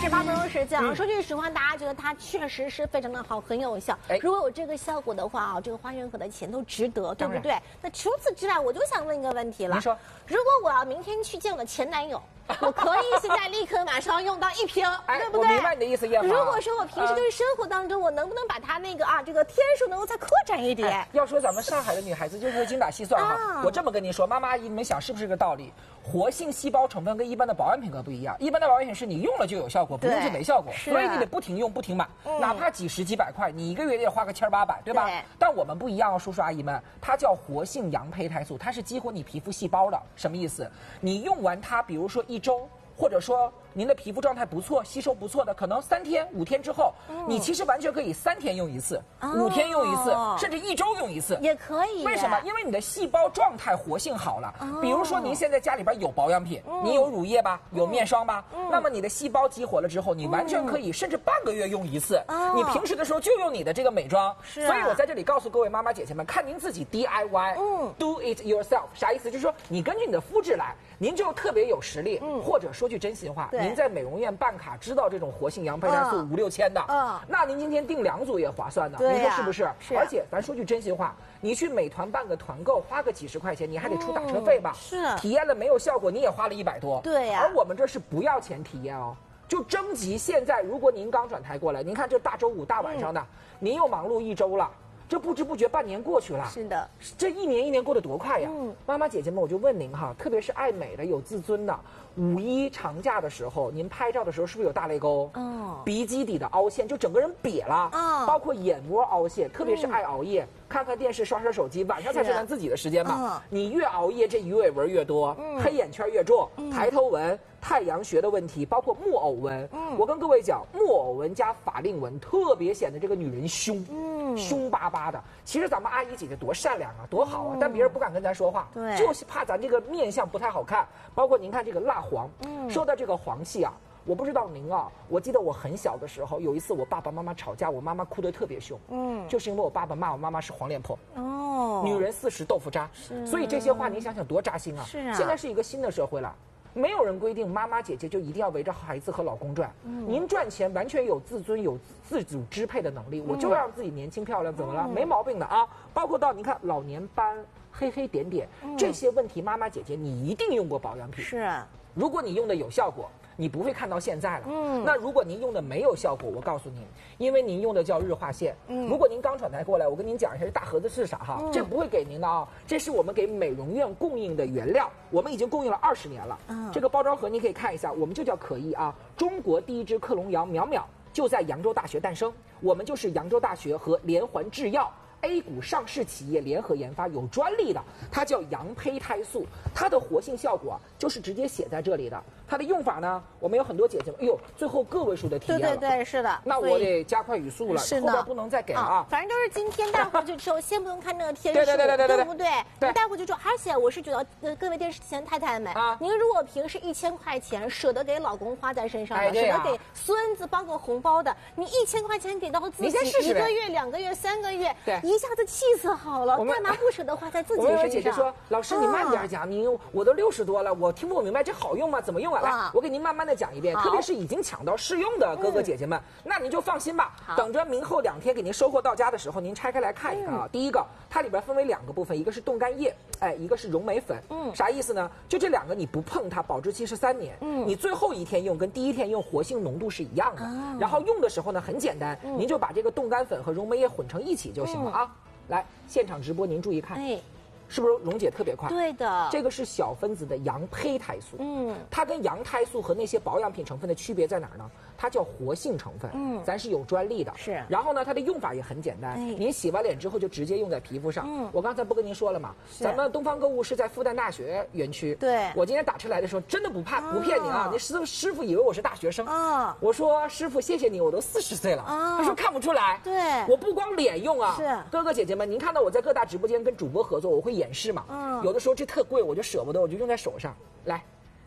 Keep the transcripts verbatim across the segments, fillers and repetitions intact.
十八分钟时间啊，说句实话，大家觉得它确实是非常的好，很有效。如果有这个效果的话啊，这个花任何的钱都值得，对不对？那除此之外，我就想问一个问题了。 您说， 如果我要明天去见我的前男友，我可以现在立刻马上用到一瓶，对不对？ 我明白你的意思，燕如果说我平时就是生活当中，我能不能把它那个啊，这个天数能够再扩展一点？ 要说咱们上海的女孩子就是精打细算哈。我这么跟您说，妈妈阿姨，你们想是不是这个道理？活性细胞成分跟一般的保养品可不一样，一般的保养品是你用了就有效果，不用就没效果，所以你得不停用不停买，哪怕几十几百块，你一个月也得花个千八百，对吧？但我们不一样哦，叔叔阿姨们，它叫活性羊胚胎素，它是激活你皮肤细胞的，什么意思？你用完它，比如说一周。或者说您的皮肤状态不错，吸收不错的，可能三天、五天之后，嗯、你其实完全可以三天用一次，哦、五天用一次，甚至一周用一次， 也可以。 为什么？因为你的细胞状态活性好了。哦、比如说您现在家里边有保养品，嗯、你有乳液吧，有面霜吧，嗯、那么你的细胞激活了之后，你完全可以，甚至半个月用一次。哦、你平时的时候就用你的这个美妆。是、啊。所以我在这里告诉各位妈妈姐姐们，看您自己 D I Y， 嗯 ，Do it yourself， 啥意思？就是说你根据你的肤质来，您就特别有实力。嗯。或者说句真心话。您在美容院办卡知道这种活性羊胚胎素五六千的，嗯，那您今天订两组也划算呢，您说是不是？是。而且咱说句真心话，你去美团办个团购，花个几十块钱，你还得出打车费吧？是。体验了没有效果，你也花了一百多。对呀。而我们这是不要钱体验哦，就征集现在，如果您刚转台过来，您看这大周五大晚上的，您又忙碌一周了。这不知不觉半年过去了，是的，这一年一年过得多快呀！嗯，妈妈姐姐们，我就问您哈，特别是爱美的、有自尊的，五一长假的时候，您拍照的时候是不是有大泪沟？哦，鼻基底的凹陷，就整个人瘪了。哦，包括眼窝凹陷，特别是爱熬夜，嗯、看看电视、刷刷手机，晚上才是咱自己的时间嘛。嗯、你越熬夜，这鱼尾纹越多，嗯、黑眼圈越重，嗯、抬头纹。太阳穴的问题，包括木偶纹。嗯，我跟各位讲，木偶纹加法令纹，特别显得这个女人凶，嗯，凶巴巴的。其实咱们阿姨姐姐多善良啊，多好啊，嗯、但别人不敢跟咱说话，对，就是怕咱这个面相不太好看。包括您看这个蜡黄，嗯，说到这个黄气啊，我不知道您啊，我记得我很小的时候，有一次我爸爸妈妈吵架，我妈妈哭得特别凶，嗯，就是因为我爸爸骂我妈妈是黄脸婆。哦，女人四十豆腐渣，是，所以这些话您想想多扎心啊。是啊，现在是一个新的社会了。没有人规定妈妈姐姐就一定要围着孩子和老公转，嗯、您赚钱完全有自尊、有自主支配的能力，嗯、我就让自己年轻漂亮，怎么了？嗯、没毛病的啊！包括到您看老年斑、黑黑点点、嗯、这些问题，妈妈姐姐你一定用过保养品。是，如果你用的有效果，你不会看到现在了。嗯，那如果您用的没有效果，我告诉您，因为您用的叫日化线。嗯，如果您刚转台过来，我跟您讲一下这大盒子是啥哈，嗯、这不会给您的啊，这是我们给美容院供应的原料，我们已经供应了二十年了。嗯，这个包装盒你可以看一下，我们就叫可意啊，中国第一只克隆羊淼淼就在扬州大学诞生，我们就是扬州大学和连环制药。A 股上市企业联合研发有专利的，它叫羊胚胎素，它的活性效果就是直接写在这里的。它的用法呢，我们有很多姐姐们，哎呦，最后个位数的体验了。对对对，是的。那我得加快语速了，后边不能再给了啊。 反正就是今天带回去之后，先不用看那个天数，对对对对对，对不对？对。带回去之后，而且我是觉得，呃，各位电视前太太们啊，您如果平时一千块钱舍得给老公花在身上的，舍得给孙子包个红包的，你一千块钱给到自己，一个月、两个月、三个月，对，一下子气色好了，干嘛不舍得花在自己身上？ 我姐姐说，老师你慢点讲，您我都六十多了，我听不明白这好用吗？怎么用啊？来，我给您慢慢的讲一遍，特别是已经抢到试用的哥哥姐姐们，那您就放心吧，等着明后两天给您收货到家的时候，您拆开来看一看啊。第一个，它里边分为两个部分，一个是冻干液，哎，一个是溶酶粉。嗯，啥意思呢？就这两个你不碰它，保质期是三年。嗯，你最后一天用跟第一天用活性浓度是一样的。然后用的时候呢很简单，您就把这个冻干粉和溶酶液混成一起就行了啊。来，现场直播您注意看。哎。是不是溶解特别快？对的，这个是小分子的羊胚胎素。嗯，它跟羊胎素和那些保养品成分的区别在哪儿呢？它叫活性成分。嗯，咱是有专利的。是。然后呢，它的用法也很简单。哎，您洗完脸之后就直接用在皮肤上。嗯，我刚才不跟您说了吗？咱们东方购物是在复旦大学园区。对。我今天打车来的时候，真的不怕，不骗您啊！那师师傅以为我是大学生。啊。我说师傅，谢谢你，我都四十岁了。啊。他说看不出来。对。我不光脸用啊。是。哥哥姐姐们，您看到我在各大直播间跟主播合作，我会演示嘛。嗯。有的时候这特贵，我就舍不得，我就用在手上。来，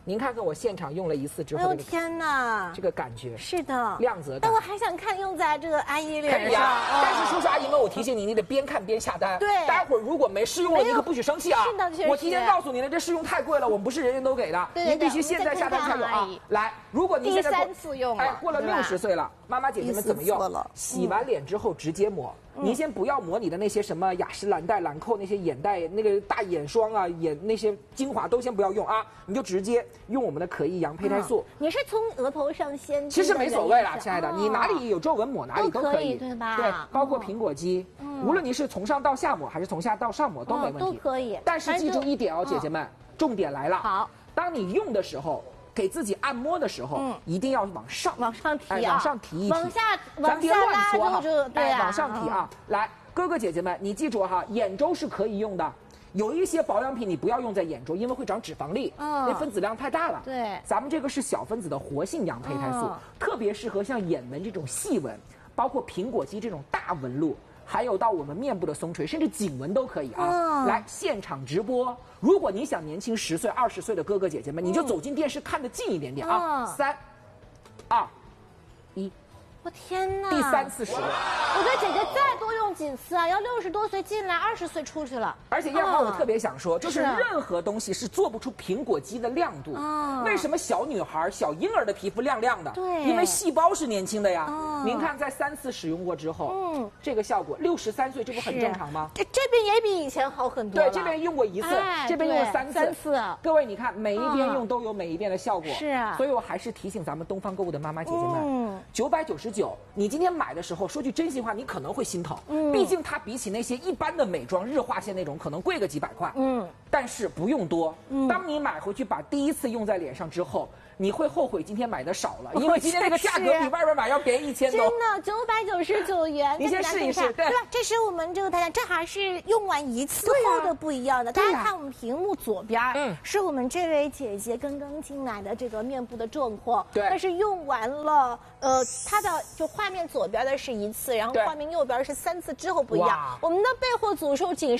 您看看我现场用了一次之后， 哎呦天哪， 这个感觉是的， 亮泽感。 但我还想看用在这个阿姨脸上。 但是叔叔阿姨们，我提醒你，你得边看边下单。 对， 待会儿如果没试用了，你可不许生气啊！ 是的，确实。 我提前告诉你了，这试用太贵了，我们不是人人都给的，您必须现在下单才有啊！来，如果您现在第三次用了， 哎，过了六十岁了，妈妈姐姐们怎么用？洗完脸之后直接抹。您先不要抹你的那些什么雅诗兰黛、兰蔻那些眼袋、那个大眼霜啊、眼那些精华都先不要用啊，你就直接用我们的可益阳胚胎素。 你是从额头上先？ 其实没所谓啦，亲爱的，你哪里有皱纹抹哪里都可以， 对吧？ 对，包括苹果肌，无论你是从上到下抹还是从下到上抹都没问题， 都可以。 但是记住一点哦，姐姐们，重点来了。 好， 当你用的时候。给自己按摩的时候，嗯，一定要往上， 往上提啊， 往上提一提， 往下， 咱别乱搓哈， 对啊， 往上提啊。来，哥哥姐姐们，你记住哈，眼周是可以用的。有一些保养品你不要用在眼周，因为会长脂肪粒，那分子量太大了。 对， 咱们这个是小分子的活性羊胚胎素，特别适合像眼纹这种细纹，包括苹果肌这种大纹路。还有到我们面部的松垂，甚至颈纹都可以啊！来现场直播，如果你想年轻十岁、二十岁的哥哥姐姐们，你就走进电视看得近一点点啊！三、二、一。 我天哪！ 第三次使用， 我觉得姐姐再多用几次啊，要六十多岁进来，二十岁出去了。 而且燕花，我特别想说，就是任何东西是做不出苹果肌的亮度。为什么小女孩、小婴儿的皮肤亮亮的？ 对， 因为细胞是年轻的呀。您看，在三次使用过之后，嗯，这个效果，六十三岁，这不很正常吗？ 这这边也比以前好很多。 对，这边用过一次，这边用了三次。 三次。 各位，你看每一边用都有每一边的效果。 是啊。 所以我还是提醒咱们东方购物的妈妈姐姐们，九百九十九，你今天买的时候，说句真心话，你可能会心疼。嗯，毕竟它比起那些一般的美妆日化线那种，可能贵个几百块。嗯，但是不用多。嗯，当你买回去把第一次用在脸上之后，你会后悔今天买的少了，因为今天这个价格比外边买要便宜一千多。 真的，九百九十九元。 你先试一试，对吧？这是我们这个大家，这还是用完一次后的不一样的。大家看我们屏幕左边，嗯，是我们这位姐姐刚刚进来的这个面部的状况。 对， 但是用完了，呃，它的就画面左边的是一次，然后画面右边是三次之后不一样。我们的备货组数仅